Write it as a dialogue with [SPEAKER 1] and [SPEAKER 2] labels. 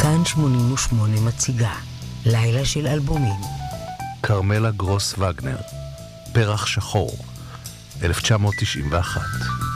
[SPEAKER 1] כאן 88 מציגה לילה של אלבומים.
[SPEAKER 2] קרמלה גרוס וגנר, פרח שחור, 1991.